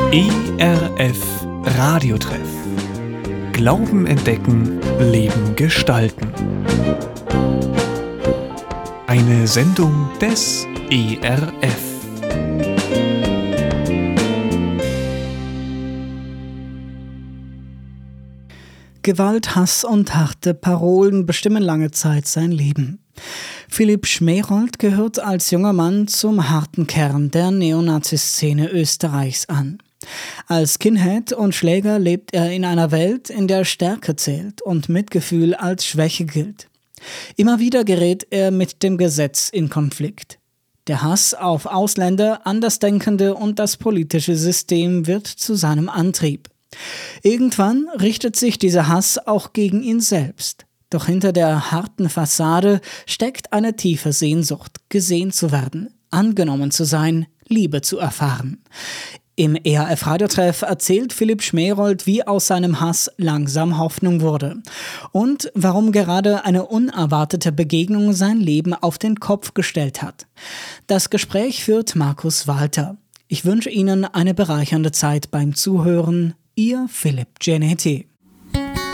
ERF Radiotreff. Glauben entdecken, Leben gestalten. Eine Sendung des ERF. Gewalt, Hass und harte Parolen bestimmen lange Zeit sein Leben. Philipp Schmerold gehört als junger Mann zum harten Kern der Neonazi-Szene Österreichs an. Als Skinhead und Schläger lebt er in einer Welt, in der Stärke zählt und Mitgefühl als Schwäche gilt. Immer wieder gerät er mit dem Gesetz in Konflikt. Der Hass auf Ausländer, Andersdenkende und das politische System wird zu seinem Antrieb. Irgendwann richtet sich dieser Hass auch gegen ihn selbst. Doch hinter der harten Fassade steckt eine tiefe Sehnsucht, gesehen zu werden, angenommen zu sein, Liebe zu erfahren. Im ERF-Radiotreff erzählt Philipp Schmerold, wie aus seinem Hass langsam Hoffnung wurde und warum gerade eine unerwartete Begegnung sein Leben auf den Kopf gestellt hat. Das Gespräch führt Markus Walter. Ich wünsche Ihnen eine bereichernde Zeit beim Zuhören. Ihr Philipp Genetti.